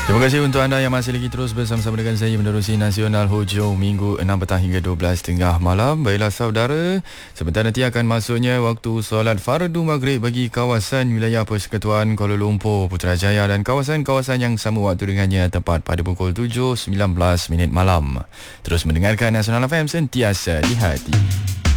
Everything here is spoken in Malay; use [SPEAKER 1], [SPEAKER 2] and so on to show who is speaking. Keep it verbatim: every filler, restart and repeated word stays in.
[SPEAKER 1] Terima kasih untuk anda yang masih lagi terus bersama-sama dengan saya menerusi Nasional Hujung Minggu enam petang hingga dua belas tengah malam. Baiklah saudara, sebentar nanti akan masuknya waktu solat fardu maghrib bagi kawasan wilayah Persekutuan Kuala Lumpur, Putrajaya dan kawasan-kawasan yang sama waktu dengannya tepat pada pukul tujuh sembilan belas minit malam. Terus mendengarkan Nasional F M sentiasa di hati.